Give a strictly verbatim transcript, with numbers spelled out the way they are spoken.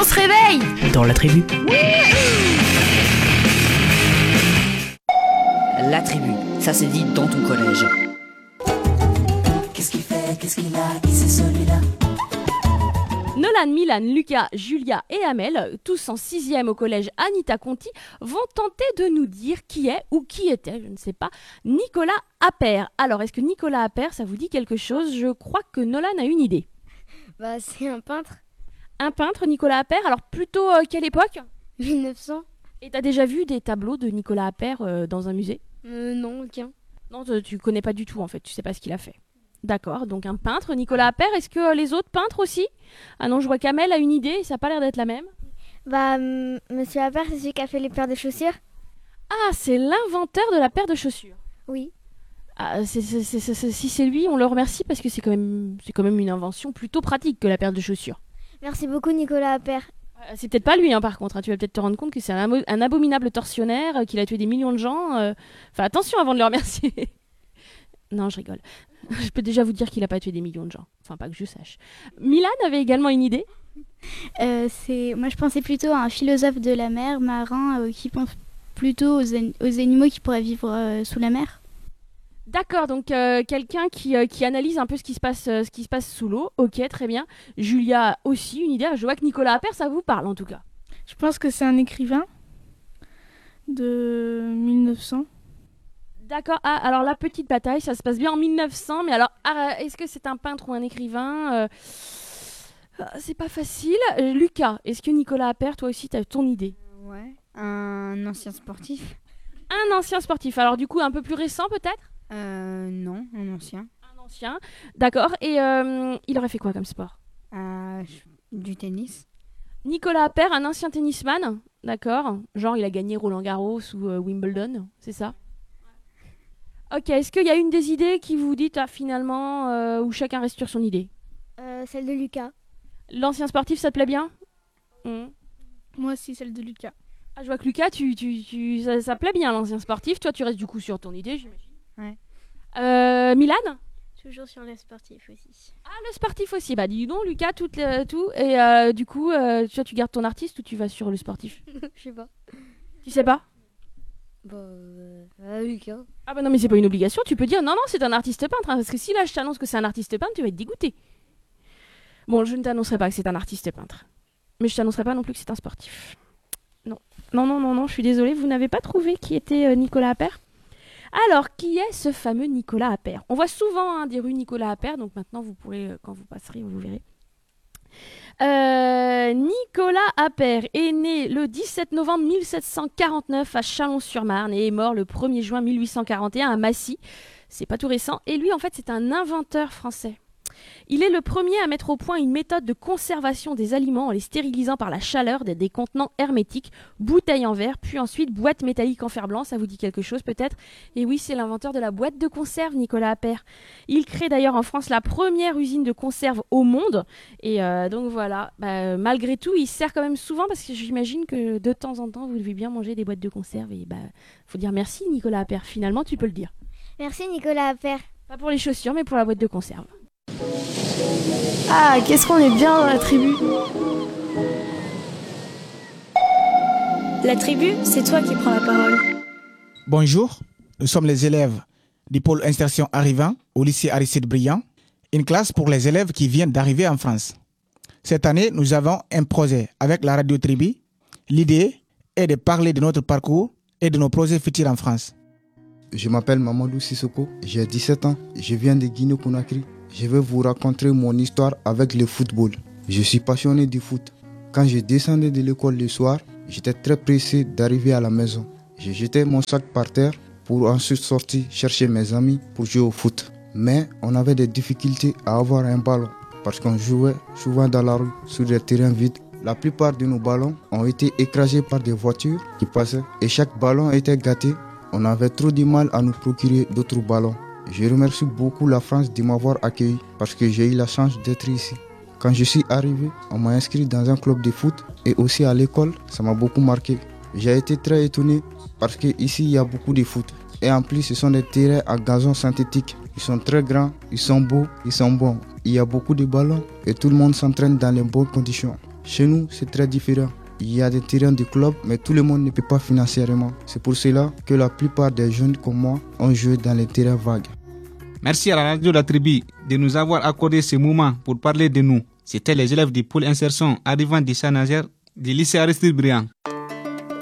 On se réveille dans la tribu. La tribu, ça se dit dans ton collège. Qu'est-ce qu'il fait, qu'est-ce qu'il a, qui c'est celui-là? Nolan, Milan, Lucas, Julia et Amel, tous en sixième au collège Anita Conti, vont tenter de nous dire qui est ou qui était, je ne sais pas, Nicolas Appert. Alors, est-ce que Nicolas Appert, ça vous dit quelque chose? Je crois que Nolan a une idée. Bah, c'est un peintre. Un peintre, Nicolas Appert. Alors, plutôt euh, quelle époque? mille neuf cents. Et t'as déjà vu des tableaux de Nicolas Appert euh, dans un musée? Euh, non, aucun. Non, tu connais pas du tout, en fait. Tu sais pas ce qu'il a fait. D'accord, donc un peintre, Nicolas Appert. Est-ce que euh, les autres peintres aussi? Ah non, je vois qu'Amel a une idée, ça n'a pas l'air d'être la même. Bah, m- Monsieur Appert, c'est celui qui a fait les paires de chaussures? Ah, c'est l'inventeur de la paire de chaussures. Oui. Ah, c'est, c'est, c'est, c'est, si c'est lui, on le remercie parce que c'est quand même, c'est quand même une invention plutôt pratique que la paire de chaussures. Merci beaucoup, Nicolas Appert. Euh, c'est peut-être pas lui, hein, par contre. Hein. Tu vas peut-être te rendre compte que c'est un, amo- un abominable tortionnaire, euh, qu'il a tué des millions de gens. euh. Enfin, attention avant de le remercier. Non, je rigole. Je peux déjà vous dire qu'il n'a pas tué des millions de gens. Enfin, pas que je sache. Milan avait également une idée. Euh, c'est... Moi, je pensais plutôt à un philosophe de la mer, marin, euh, qui pense plutôt aux, an- aux animaux qui pourraient vivre euh, sous la mer. D'accord, donc euh, quelqu'un qui, euh, qui analyse un peu ce qui se passe, euh, ce qui se passe sous l'eau. Ok, très bien. Julia a aussi une idée. Je vois que Nicolas Appert, ça vous parle en tout cas. Je pense que c'est un écrivain de mille neuf cents. D'accord. Ah, alors la petite bataille, ça se passe bien en mille neuf cents. Mais alors, ah, est-ce que c'est un peintre ou un écrivain? euh... C'est pas facile. Euh, Lucas, est-ce que Nicolas Appert, toi aussi, tu as ton idée? Ouais. Un ancien sportif. Un ancien sportif. Alors du coup, un peu plus récent peut-être? Euh, non, un ancien. Un ancien. D'accord. Et euh, il aurait fait quoi comme sport? Euh, du tennis. Nicolas Appert, un ancien tennisman. D'accord. Genre, il a gagné Roland-Garros ou euh, Wimbledon, c'est ça? Ok, est-ce qu'il y a une des idées qui vous dit ah, finalement, euh, où chacun reste sur son idée? Euh, celle de Lucas. L'ancien sportif, ça te plaît bien? Mmh. Moi aussi, celle de Lucas. Ah, je vois que Lucas, tu, tu, tu, ça, ça plaît bien l'ancien sportif. Toi, tu restes du coup sur ton idée, j'imagine. Ouais. Euh, Milan? Toujours sur le sportif aussi. Ah, le sportif aussi. Bah, dis donc, Lucas, tout. Euh, tout. Et euh, du coup, euh, toi, tu gardes ton artiste ou tu vas sur le sportif? Je sais pas. Tu sais pas? Bah, euh, euh, Lucas. Ah bah non, mais c'est pas une obligation. Tu peux dire non, non, c'est un artiste peintre. Hein, parce que si là, je t'annonce que c'est un artiste peintre, tu vas être dégoûté. Bon, je ne t'annoncerai pas que c'est un artiste peintre. Mais je t'annoncerai pas non plus que c'est un sportif. Non. Non, non, non, non, je suis désolée. Vous n'avez pas trouvé qui était euh, Nicolas Appert? Alors, qui est ce fameux Nicolas Appert? On voit souvent hein, des rues Nicolas Appert. Donc maintenant, vous pourrez, euh, quand vous passerez, vous verrez. Euh, Nicolas Appert est né le dix-sept novembre mille sept cent quarante-neuf à Chalon-sur-Marne et est mort le premier juin mille huit cent quarante et un à Massy. C'est pas tout récent. Et lui, en fait, c'est un inventeur français. Il est le premier à mettre au point une méthode de conservation des aliments en les stérilisant par la chaleur des, des contenants hermétiques, bouteilles en verre, puis ensuite boîtes métalliques en fer blanc. Ça vous dit quelque chose peut-être? Et oui, c'est l'inventeur de la boîte de conserve, Nicolas Appert. Il crée d'ailleurs en France la première usine de conserve au monde. Et euh, donc voilà, bah, malgré tout, il sert quand même souvent parce que j'imagine que de temps en temps, vous devez bien manger des boîtes de conserve. Et bah, faut dire merci, Nicolas Appert. Finalement, tu peux le dire. Merci, Nicolas Appert. Pas pour les chaussures, mais pour la boîte de conserve. Ah, qu'est-ce qu'on est bien dans la tribu. La tribu, c'est toi qui prends la parole. Bonjour, nous sommes les élèves du pôle insertion arrivant au lycée Aristide Briand, une classe pour les élèves qui viennent d'arriver en France. Cette année, nous avons un projet avec la radio Tribu. L'idée est de parler de notre parcours et de nos projets futurs en France. Je m'appelle Mamadou Sissoko, j'ai dix-sept ans, je viens de Guinée-Conakry. Je vais vous raconter mon histoire avec le football. Je suis passionné du foot. Quand je descendais de l'école le soir, j'étais très pressé d'arriver à la maison. Je jetais mon sac par terre pour ensuite sortir chercher mes amis pour jouer au foot. Mais on avait des difficultés à avoir un ballon parce qu'on jouait souvent dans la rue sur des terrains vides. La plupart de nos ballons ont été écrasés par des voitures qui passaient et chaque ballon était gâté. On avait trop de mal à nous procurer d'autres ballons. Je remercie beaucoup la France de m'avoir accueilli parce que j'ai eu la chance d'être ici. Quand je suis arrivé, on m'a inscrit dans un club de foot et aussi à l'école, ça m'a beaucoup marqué. J'ai été très étonné parce qu'ici il y a beaucoup de foot. Et en plus, ce sont des terrains à gazon synthétique. Ils sont très grands, ils sont beaux, ils sont bons. Il y a beaucoup de ballons et tout le monde s'entraîne dans les bonnes conditions. Chez nous, c'est très différent. Il y a des terrains de club, mais tout le monde ne peut pas financièrement. C'est pour cela que la plupart des jeunes comme moi ont joué dans les terrains vagues. Merci à la radio La Tribu de nous avoir accordé ce moment pour parler de nous. C'était les élèves du pôle insertion arrivant de Saint-Nazaire du lycée Aristide Briand.